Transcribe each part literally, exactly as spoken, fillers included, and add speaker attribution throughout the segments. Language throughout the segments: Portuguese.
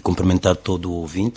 Speaker 1: cumprimentar todo o ouvinte.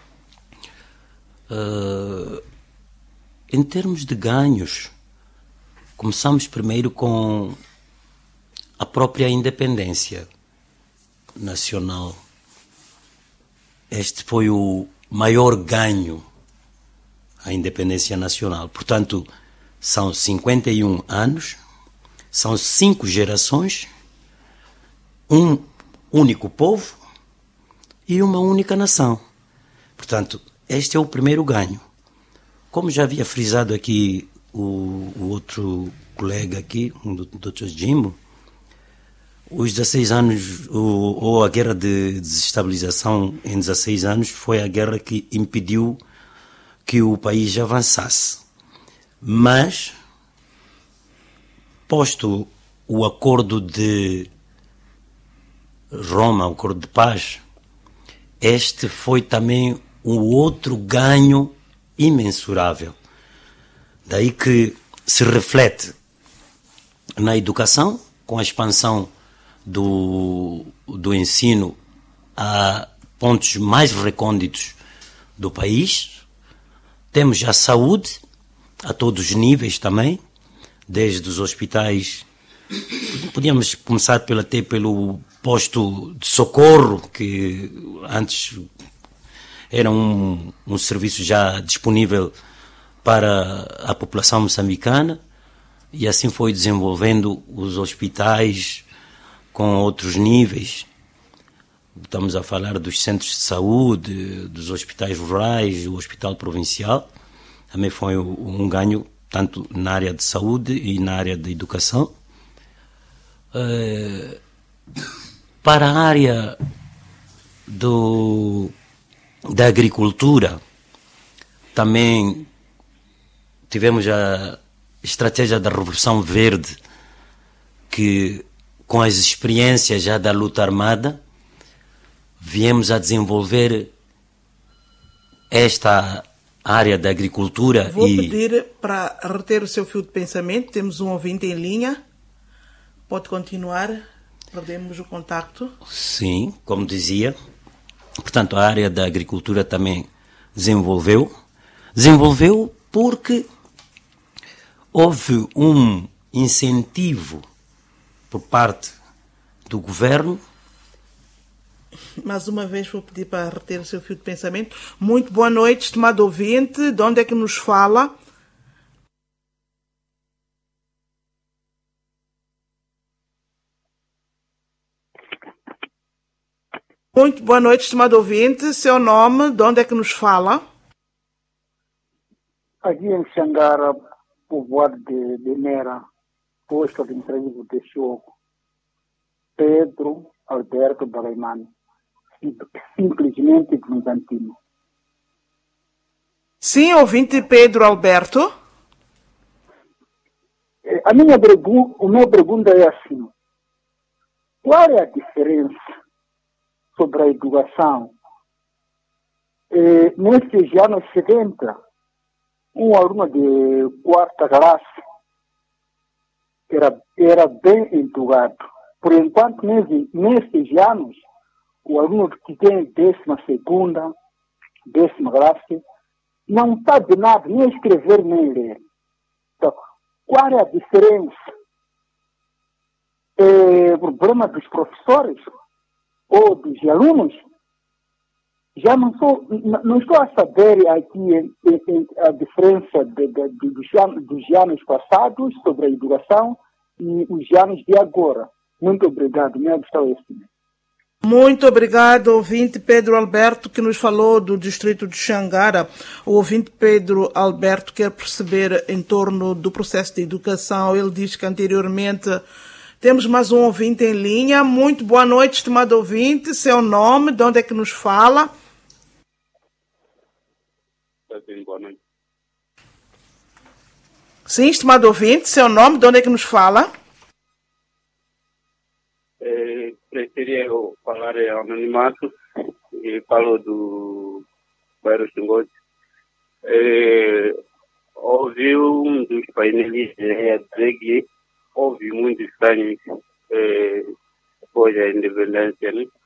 Speaker 1: Uh, em termos de ganhos, começamos primeiro com a própria independência nacional. Este foi o maior ganho, a independência nacional. Portanto, são cinquenta e um anos, são cinco gerações, um único povo e uma única nação. Portanto, este é o primeiro ganho. Como já havia frisado aqui o, o outro colega aqui, o doutor Jimbo, os dezesseis anos, ou, ou a guerra de desestabilização em dezesseis anos, foi a guerra que impediu que o país avançasse. Mas, posto o acordo de Roma, o acordo de paz, este foi também um outro ganho imensurável. Daí que se reflete na educação, com a expansão do, do ensino a pontos mais recônditos do país. Temos a saúde, a todos os níveis também, desde os hospitais. Podíamos começar pelo, até pelo posto de socorro, que antes era um, um serviço já disponível para a população moçambicana, e assim foi desenvolvendo os hospitais com outros níveis. Estamos a falar dos centros de saúde, dos hospitais rurais, o hospital provincial. Também foi um ganho tanto na área de saúde e na área de educação. Uh, para a área do, da agricultura, também tivemos a estratégia da Revolução Verde, que com as experiências já da luta armada, viemos a desenvolver esta área da agricultura.
Speaker 2: Vou
Speaker 1: e...
Speaker 2: pedir para reter o seu fio de pensamento. Temos um ouvinte em linha. Pode continuar. Perdemos o contacto.
Speaker 1: Sim, como dizia. Portanto, a área da agricultura também desenvolveu. Desenvolveu porque houve um incentivo por parte do governo.
Speaker 2: Mais uma vez vou pedir para reter o seu fio de pensamento. Muito boa noite, estimado ouvinte. De onde é que nos fala? Muito boa noite, estimado ouvinte. Seu nome, de onde é que nos fala?
Speaker 3: Aqui em Xangara, povoado de, de Mera, posto de entrevista de Choco, Pedro Alberto Balaimano. Simplesmente Constantino.
Speaker 2: Sim, ouvinte Pedro Alberto.
Speaker 3: A minha pergunta, a minha pergunta é assim: qual é a diferença sobre a educação? Eh, nesses anos setenta, um aluno de quarta classe era, era bem educado. Por enquanto, nesses, nesses anos, o aluno que tem décima segunda, décima classe, não sabe nada, nem escrever, nem ler. Então, qual é a diferença? É o problema dos professores ou dos alunos? Já não, sou, não estou a saber aqui em, em, a diferença de, de, de, dos, anos, dos anos passados sobre a educação e os anos de agora. Muito obrigado. Minha questão é essa.
Speaker 2: Muito obrigado, ouvinte Pedro Alberto, que nos falou do distrito de Xangara. O ouvinte Pedro Alberto quer perceber em torno do processo de educação. Ele diz que anteriormente temos mais um ouvinte em linha. Muito boa noite, estimado ouvinte. Seu nome, de onde é que nos fala?
Speaker 4: Boa noite.
Speaker 2: Sim, estimado ouvinte, seu nome, de onde é que nos fala?
Speaker 4: É, preferia eu falar em anonimato e falo do bairro Xingote. É, ouvi um dos painéis é, que houve muitos anos é, depois da independência, né?